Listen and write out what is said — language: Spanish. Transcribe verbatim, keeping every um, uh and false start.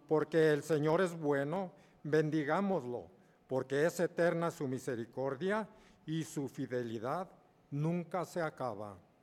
Porque el Señor es bueno, bendigámoslo, porque es eterna su misericordia y su fidelidad nunca se acaba.